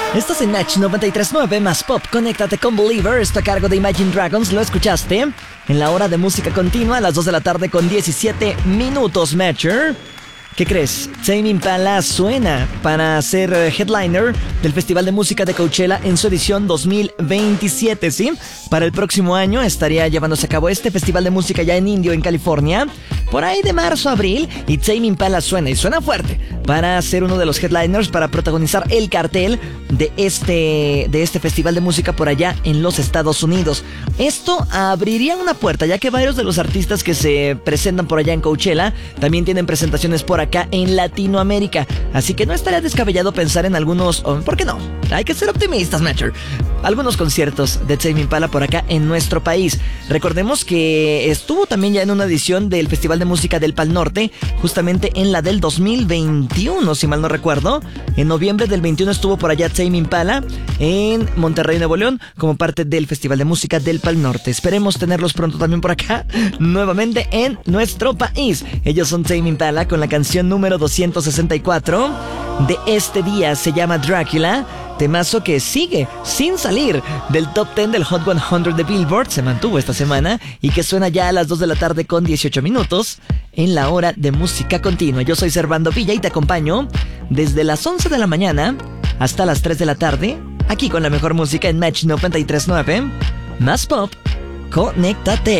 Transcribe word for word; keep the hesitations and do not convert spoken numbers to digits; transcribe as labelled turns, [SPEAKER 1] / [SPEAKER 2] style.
[SPEAKER 1] Estás en Match noventa y tres punto nueve más Pop. Conéctate con Believer. Está a cargo de Imagine Dragons. ¿Lo escuchaste? En la hora de música continua a las dos de la tarde con diecisiete minutos, Matcher. ¿Qué crees? Tame Impala suena para ser headliner del Festival de Música de Coachella en su edición dos mil veintisiete, ¿sí? Para el próximo año estaría llevándose a cabo este Festival de Música ya en Indio, en California, por ahí de marzo a abril, y Tame Impala suena, y suena fuerte, para ser uno de los headliners, para protagonizar el cartel de este, de este Festival de Música por allá en los Estados Unidos. Esto abriría una puerta, ya que varios de los artistas que se presentan por allá en Coachella también tienen presentaciones por acá en Latinoamérica, así que no estaría descabellado pensar en algunos, oh, ¿por qué no? Hay que ser optimistas, Matcher. Algunos conciertos de Tame Impala por acá en nuestro país. Recordemos que estuvo también ya en una edición del Festival de Música del Pal Norte, justamente en la del dos mil veintiuno, si mal no recuerdo. En noviembre del veintiuno estuvo por allá Tame Impala en Monterrey, Nuevo León, como parte del Festival de Música del Pal Norte. Esperemos tenerlos pronto también por acá, nuevamente en nuestro país. Ellos son Tame Impala con la canción número doscientos sesenta y cuatro de este día. Se llama Drácula, temazo que sigue sin salir del top diez del Hot cien de Billboard. Se mantuvo esta semana y que suena ya a las dos de la tarde con dieciocho minutos en la hora de música continua. Yo soy Servando Villa y te acompaño desde las once de la mañana hasta las tres de la tarde, aquí con la mejor música en Match noventa y tres punto nueve más Pop. Conéctate.